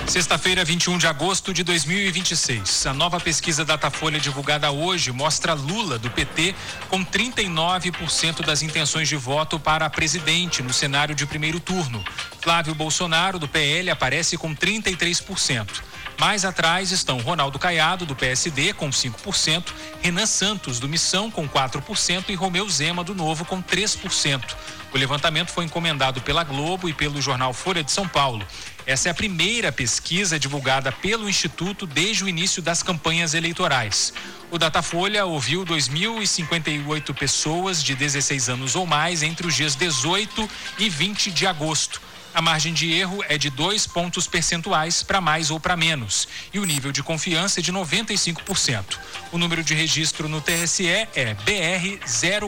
Sexta-feira, 21 de agosto de 2026. A nova pesquisa Datafolha divulgada hoje mostra Lula, do PT, com 39% das intenções de voto para presidente no cenário de primeiro turno. Flávio Bolsonaro, do PL, aparece com 33%. Mais atrás estão Ronaldo Caiado, do PSD, com 5%, Renan Santos, do Missão, com 4% e Romeu Zema, do Novo, com 3%. O levantamento foi encomendado pela Globo e pelo jornal Folha de São Paulo. Essa é a primeira pesquisa divulgada pelo Instituto desde o início das campanhas eleitorais. O Datafolha ouviu 2.058 pessoas de 16 anos ou mais entre os dias 18 e 20 de agosto. A margem de erro é de 2 pontos percentuais para mais ou para menos e o nível de confiança é de 95%. O número de registro no TSE é BR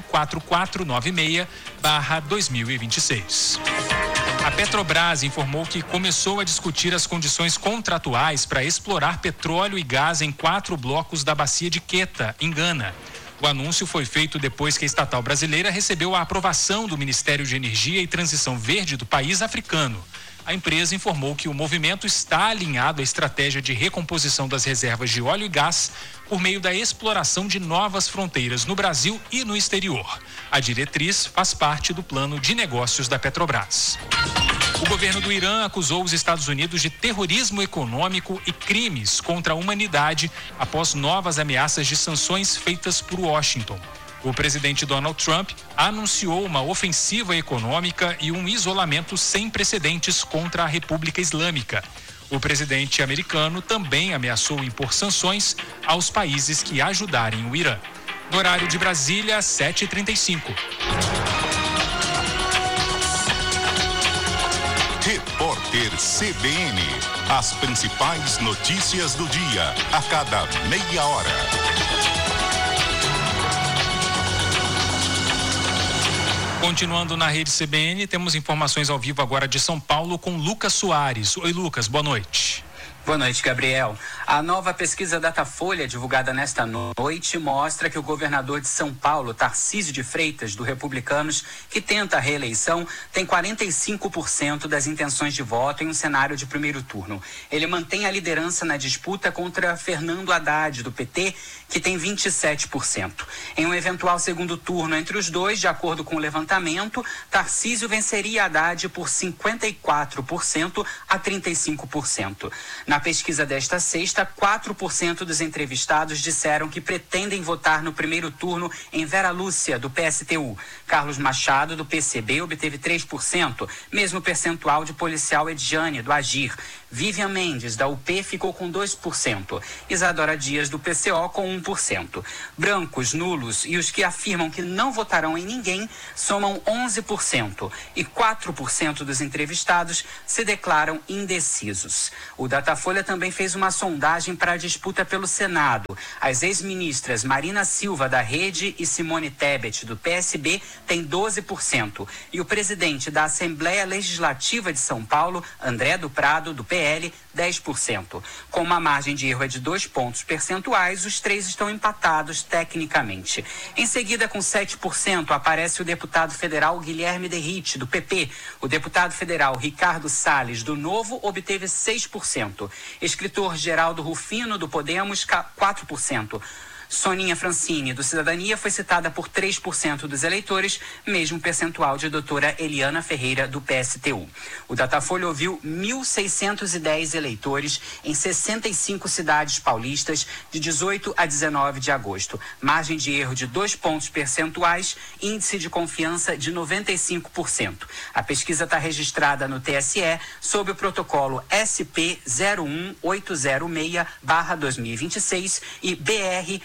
04496/2026. A Petrobras informou que começou a discutir as condições contratuais para explorar petróleo e gás em 4 blocos da bacia de Quetta, em Gana. O anúncio foi feito depois que a estatal brasileira recebeu a aprovação do Ministério de Energia e Transição Verde do país africano. A empresa informou que o movimento está alinhado à estratégia de recomposição das reservas de óleo e gás por meio da exploração de novas fronteiras no Brasil e no exterior. A diretriz faz parte do plano de negócios da Petrobras. O governo do Irã acusou os Estados Unidos de terrorismo econômico e crimes contra a humanidade após novas ameaças de sanções feitas por Washington. O presidente Donald Trump anunciou uma ofensiva econômica e um isolamento sem precedentes contra a República Islâmica. O presidente americano também ameaçou impor sanções aos países que ajudarem o Irã. No horário de Brasília, 7h35. Repórter CBN. As principais notícias do dia, a cada meia hora. Continuando na rede CBN, temos informações ao vivo agora de São Paulo com Lucas Soares. Oi, Lucas, boa noite. Boa noite, Gabriel. A nova pesquisa Datafolha, divulgada nesta noite, mostra que o governador de São Paulo, Tarcísio de Freitas, do Republicanos, que tenta a reeleição, tem 45% das intenções de voto em um cenário de primeiro turno. Ele mantém a liderança na disputa contra Fernando Haddad, do PT, que tem 27%. Em um eventual segundo turno entre os dois, de acordo com o levantamento, Tarcísio venceria Haddad por 54% a 35%. Na pesquisa desta sexta, 4% dos entrevistados disseram que pretendem votar no primeiro turno em Vera Lúcia, do PSTU. Carlos Machado, do PCB, obteve 3%, mesmo percentual de policial Edjane, do Agir. Vivian Mendes, da UP, ficou com 2%. Isadora Dias, do PCO, com 1%. Brancos, nulos e os que afirmam que não votarão em ninguém somam 11%. E 4% dos entrevistados se declaram indecisos. O Datafolha também fez uma sondagem para a disputa pelo Senado. As ex-ministras Marina Silva, da Rede, e Simone Tebet, do PSB, têm 12%. E o presidente da Assembleia Legislativa de São Paulo, André do Prado, do PL, 10%. Com uma margem de erro de 2 pontos percentuais, os três estão empatados tecnicamente. Em seguida, com 7%, aparece o deputado federal Guilherme Derrite, do PP. O deputado federal Ricardo Salles, do Novo, obteve 6%. Escritor Geraldo Rufino, do Podemos, 4%. Soninha Francini, do Cidadania, foi citada por 3% dos eleitores, mesmo percentual de doutora Eliana Ferreira, do PSTU. O Datafolha ouviu 1.610 eleitores em 65 cidades paulistas de 18 a 19 de agosto. Margem de erro de 2 pontos percentuais, índice de confiança de 95%. A pesquisa está registrada no TSE sob o protocolo SP 01806/2026 e BR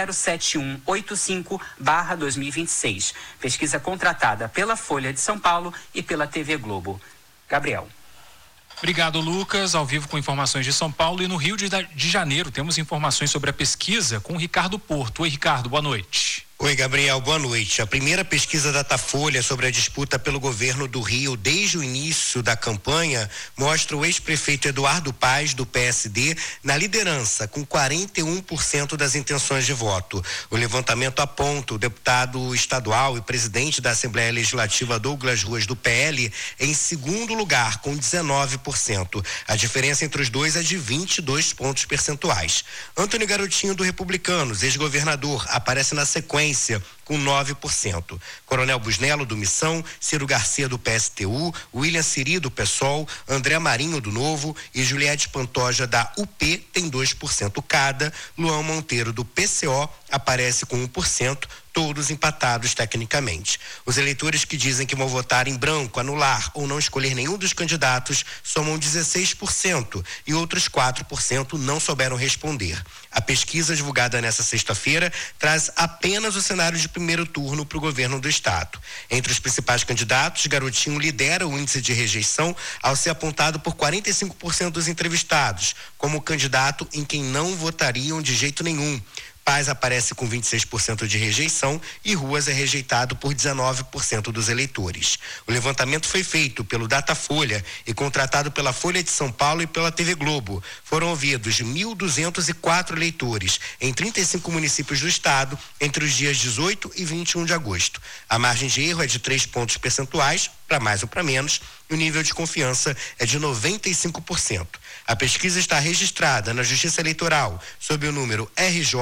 07185/2026. Pesquisa contratada pela Folha de São Paulo e pela TV Globo. Gabriel. Obrigado, Lucas. Ao vivo com informações de São Paulo e no Rio de Janeiro temos informações sobre a pesquisa com o Ricardo Porto. Oi, Ricardo, boa noite. Oi, Gabriel, boa noite. A primeira pesquisa Datafolha sobre a disputa pelo governo do Rio desde o início da campanha mostra o ex-prefeito Eduardo Paes, do PSD, na liderança, com 41% das intenções de voto. O levantamento aponta o deputado estadual e presidente da Assembleia Legislativa Douglas Ruas, do PL, em segundo lugar, com 19%. A diferença entre os dois é de 22 pontos percentuais. Antônio Garotinho, do Republicanos, ex-governador, aparece na sequência com 9%. Coronel Busnello, do Missão, Ciro Garcia, do PSTU, William Siri, do PSOL, André Marinho, do Novo e Juliette Pantoja, da UP, tem 2% cada. Luan Monteiro, do PCO, aparece com 1%, todos empatados tecnicamente. Os eleitores que dizem que vão votar em branco, anular ou não escolher nenhum dos candidatos somam 16% e outros 4% não souberam responder. A pesquisa divulgada nesta sexta-feira traz apenas o cenário de primeiro turno para o governo do estado. Entre os principais candidatos, Garotinho lidera o índice de rejeição ao ser apontado por 45% dos entrevistados como candidato em quem não votariam de jeito nenhum. Paes aparece com 26% de rejeição e Ruas é rejeitado por 19% dos eleitores. O levantamento foi feito pelo Datafolha e contratado pela Folha de São Paulo e pela TV Globo. Foram ouvidos 1.204 eleitores em 35 municípios do estado entre os dias 18 e 21 de agosto. A margem de erro é de 3 pontos percentuais, para mais ou para menos, e o nível de confiança é de 95%. A pesquisa está registrada na Justiça Eleitoral sob o número RJ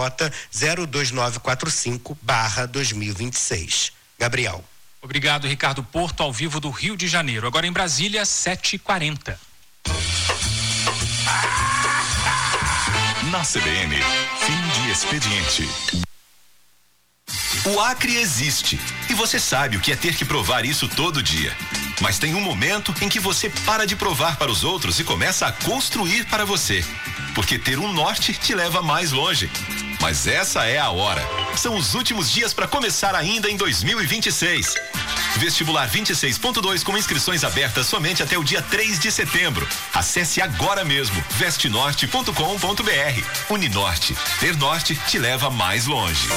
02945/2026. Gabriel. Obrigado, Ricardo Porto, ao vivo do Rio de Janeiro. Agora em Brasília, 7h40. Na CBN, fim de expediente. O Acre existe e você sabe o que é ter que provar isso todo dia. Mas tem um momento em que você para de provar para os outros e começa a construir para você. Porque ter um norte te leva mais longe. Mas essa é a hora. São os últimos dias para começar ainda em 2026. Vestibular 26.2 com inscrições abertas somente até o dia 3 de setembro. Acesse agora mesmo vestenorte.com.br. Uninorte. Ter norte te leva mais longe.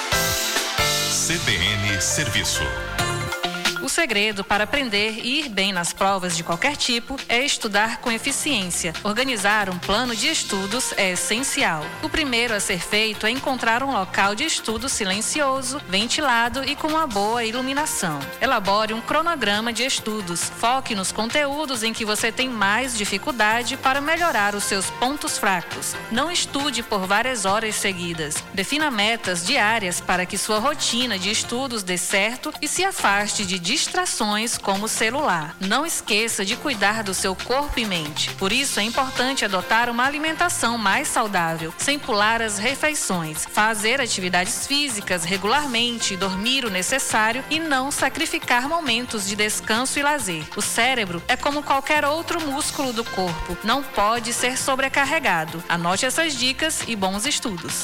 CBN Serviço. O segredo para aprender e ir bem nas provas de qualquer tipo é estudar com eficiência. Organizar um plano de estudos é essencial. O primeiro a ser feito é encontrar um local de estudo silencioso, ventilado e com uma boa iluminação. Elabore um cronograma de estudos. Foque nos conteúdos em que você tem mais dificuldade para melhorar os seus pontos fracos. Não estude por várias horas seguidas. Defina metas diárias para que sua rotina de estudos dê certo e se afaste de distrações como o celular. Não esqueça de cuidar do seu corpo e mente. Por isso é importante adotar uma alimentação mais saudável, sem pular as refeições, fazer atividades físicas regularmente, dormir o necessário e não sacrificar momentos de descanso e lazer. O cérebro é como qualquer outro músculo do corpo, não pode ser sobrecarregado. Anote essas dicas e bons estudos.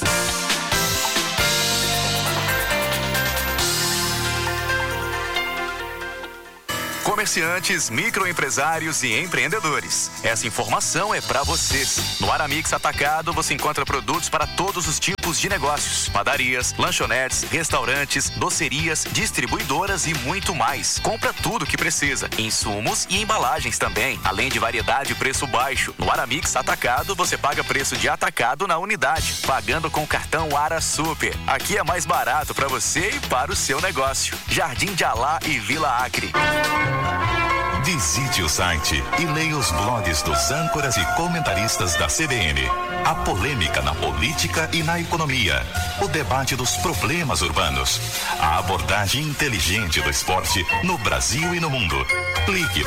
Comerciantes, microempresários e empreendedores. Essa informação é para vocês. No Aramix Atacado você encontra produtos para todos os tipos de negócios. Padarias, lanchonetes, restaurantes, docerias, distribuidoras e muito mais. Compra tudo o que precisa. Insumos e embalagens também. Além de variedade e preço baixo. No Aramix Atacado você paga preço de atacado na unidade. Pagando com o cartão Ara Super. Aqui é mais barato para você e para o seu negócio. Jardim de Alá e Vila Acre. Visite o site e leia os blogs dos âncoras e comentaristas da CBN. A polêmica na política e na economia. O debate dos problemas urbanos. A abordagem inteligente do esporte no Brasil e no mundo. Clique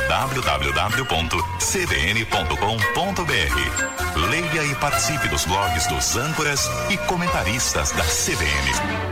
www.cbn.com.br. Leia e participe dos blogs dos âncoras e comentaristas da CBN.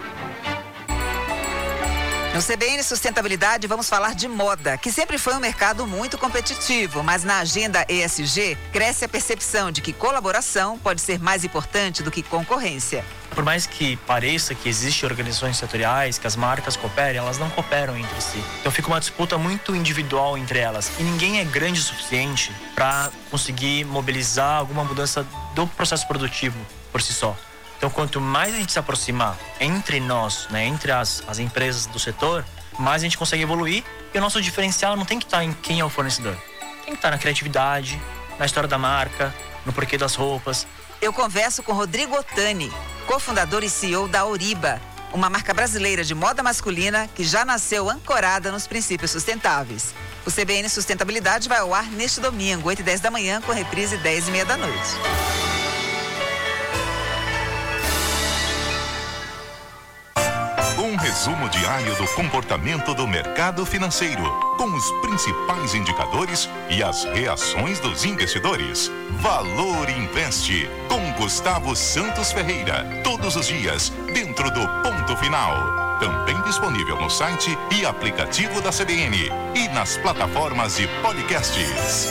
No CBN Sustentabilidade vamos falar de moda, que sempre foi um mercado muito competitivo, mas na agenda ESG cresce a percepção de que colaboração pode ser mais importante do que concorrência. Por mais que pareça que existem organizações setoriais, que as marcas cooperem, elas não cooperam entre si. Então fica uma disputa muito individual entre elas. E ninguém é grande o suficiente para conseguir mobilizar alguma mudança do processo produtivo por si só. Então, quanto mais a gente se aproximar entre nós, né, entre as empresas do setor, mais a gente consegue evoluir. E o nosso diferencial não tem que estar em quem é o fornecedor. Tem que estar na criatividade, na história da marca, no porquê das roupas. Eu converso com Rodrigo Ottani, cofundador e CEO da Oriba, uma marca brasileira de moda masculina que já nasceu ancorada nos princípios sustentáveis. O CBN Sustentabilidade vai ao ar neste domingo, 8h10 da manhã, com reprise 10h30 da noite. Um resumo diário do comportamento do mercado financeiro, com os principais indicadores e as reações dos investidores. Valor Investe, com Gustavo Santos Ferreira, todos os dias, dentro do Ponto Final. Também disponível no site e aplicativo da CBN e nas plataformas de podcasts.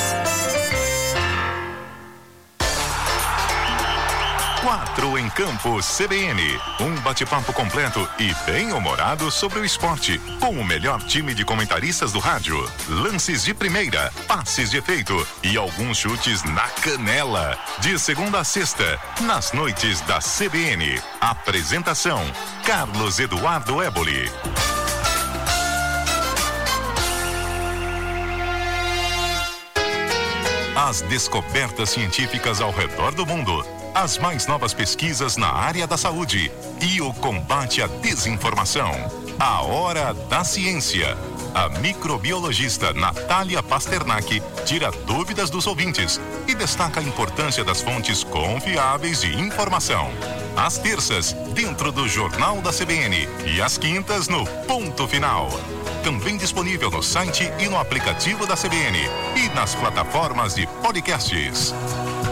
4 em Campo CBN. Um bate-papo completo e bem-humorado sobre o esporte, com o melhor time de comentaristas do rádio. Lances de primeira, passes de efeito e alguns chutes na canela. De segunda a sexta, nas noites da CBN. Apresentação: Carlos Eduardo Éboli. As descobertas científicas ao redor do mundo, as mais novas pesquisas na área da saúde e o combate à desinformação. A Hora da Ciência. A microbiologista Natália Pasternak tira dúvidas dos ouvintes e destaca a importância das fontes confiáveis de informação. Às terças, dentro do Jornal da CBN e às quintas no Ponto Final. Também disponível no site e no aplicativo da CBN e nas plataformas de podcasts.